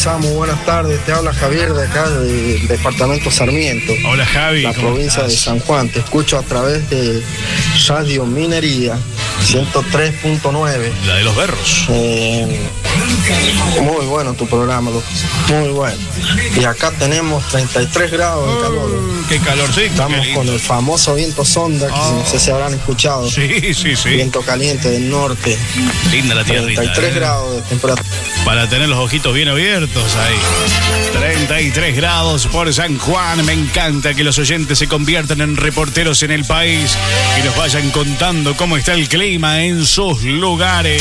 Samu, buenas tardes. Te habla Javier de acá del departamento Sarmiento. Hola Javi. La provincia de San Juan. Te escucho a través de Radio Minería 103.9. La de los berros. Muy bueno tu programa, muy bueno. Y acá tenemos 33 grados de calor. Qué calorcito. Estamos con el famoso viento sonda, que no sé si habrán escuchado. Sí. Viento caliente del norte. Linda la tierrita. 33 grados de temperatura. Para tener los ojitos bien abiertos ahí. 33 grados por San Juan. Me encanta que los oyentes se conviertan en reporteros en el país y nos vayan contando cómo está el clima en sus lugares.